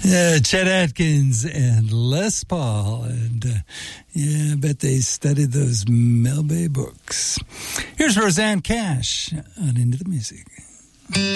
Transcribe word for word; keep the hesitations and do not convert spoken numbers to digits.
Yeah, Chet Atkins and Les Paul. And uh, yeah, I bet they studied those Mel Bay books. Here's Roseanne Cash on Into the Music.